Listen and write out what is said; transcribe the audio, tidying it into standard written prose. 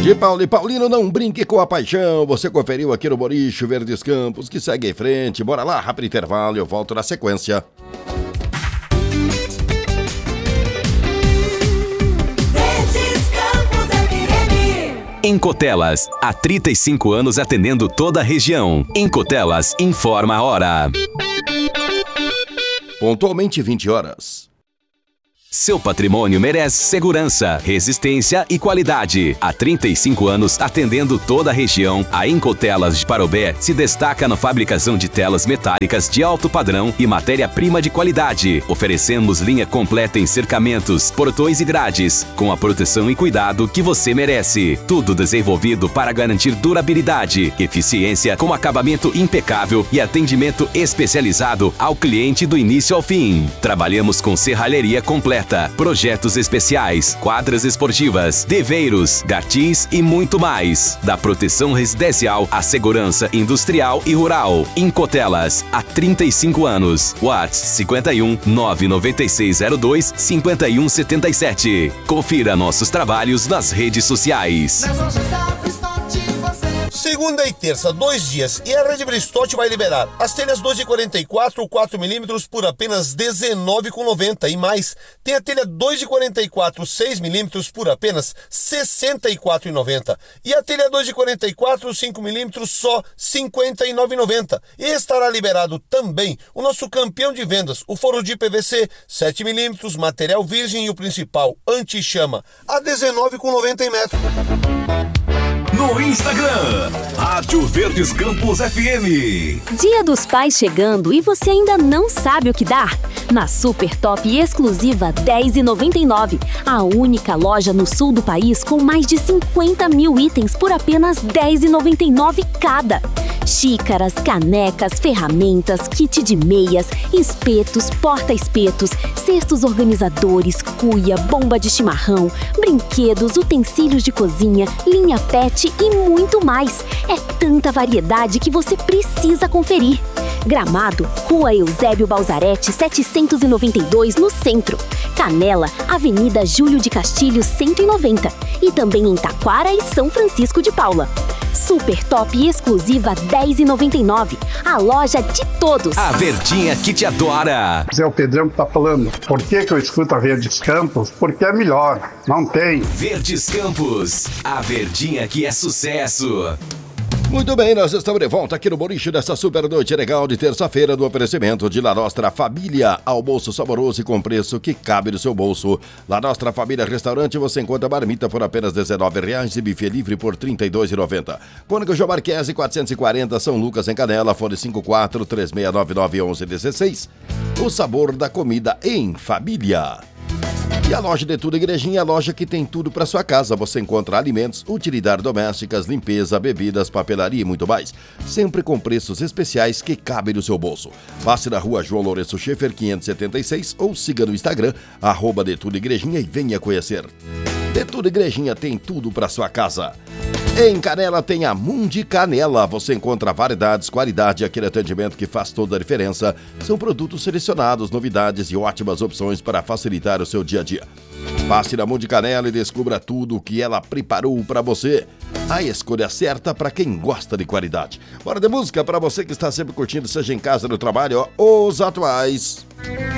De Paulo e Paulino, não brinque com a paixão. Você conferiu aqui no Boricho Verdes Campos, que segue em frente. Bora lá, rápido intervalo, eu volto na sequência. Em Cotelas, há 35 anos atendendo toda a região. Em Cotelas, informa a hora. Pontualmente 20 horas. Seu patrimônio merece segurança, resistência e qualidade. Há 35 anos atendendo toda a região, a Incotelas de Parobé se destaca na fabricação de telas metálicas de alto padrão e matéria-prima de qualidade. Oferecemos linha completa em cercamentos, portões e grades, com a proteção e cuidado que você merece. Tudo desenvolvido para garantir durabilidade, eficiência com acabamento impecável e atendimento especializado ao cliente do início ao fim. Trabalhamos com serralheria completa, projetos especiais, quadras esportivas, deveiros, gartis e muito mais. Da proteção residencial à segurança industrial e rural. Incotelas, há 35 anos. WhatsApp 51 99602 5177. Confira nossos trabalhos nas redes sociais. Segunda e terça, 2 dias, e a Rede Bristotti vai liberar as telhas 2,44 ou 4mm por apenas R$19,90 e mais. Tem a telha 2,44 6mm por apenas R$64,90 e a telha 2,44 5mm só R$59,90. E estará liberado também o nosso campeão de vendas, o forro de PVC 7mm, material virgem e o principal, anti-chama, a R$19,90 em metro. No Instagram, Rádio Verdes Campos FM. Dia dos Pais chegando e você ainda não sabe o que dar? Na Super Top exclusiva R$10,99. A única loja no sul do país com mais de 50 mil itens por apenas R$10,99 cada. Xícaras, canecas, ferramentas, kit de meias, espetos, porta-espetos, cestos organizadores, cuia, bomba de chimarrão, brinquedos, utensílios de cozinha, linha pet e muito mais. É tanta variedade que você precisa conferir. Gramado, Rua Eusébio Balzarete, 792, no centro. Canela, Avenida Júlio de Castilhos, 190. E também em Taquara e São Francisco de Paula. Super Top exclusiva R$10,99. A loja de todos. A Verdinha que te adora. É o Pedrão que tá falando. Por que eu escuto a Verdes Campos? Porque é melhor. Não tem. Verdes Campos. A Verdinha que é sucesso. Muito bem, nós estamos de volta aqui no Boricho dessa super noite legal de terça-feira do oferecimento de La Nostra Família. Almoço saboroso e com preço que cabe no seu bolso. La Nostra Família Restaurante, você encontra marmita por apenas R$19 e buffet livre por R$32,90. Cônigo João Marquese 440, São Lucas em Canela, fone 54-3699-1116. O sabor da comida em família. E a loja de Tudo Igrejinha é a loja que tem tudo para sua casa. Você encontra alimentos, utilidades domésticas, limpeza, bebidas, papelaria e muito mais. Sempre com preços especiais que cabem no seu bolso. Passe na rua João Lourenço Schaeffer 576 ou siga no Instagram, @de Tudo Igrejinha e venha conhecer. De Tudo Igrejinha tem tudo para sua casa. Em Canela tem a Mundi Canela. Você encontra variedades, qualidade e aquele atendimento que faz toda a diferença. São produtos selecionados, novidades e ótimas opções para facilitar o seu dia a dia. Passe na Mundi Canela e descubra tudo o que ela preparou para você. A escolha certa para quem gosta de qualidade. Bora de música para você que está sempre curtindo, seja em casa, no trabalho, os atuais.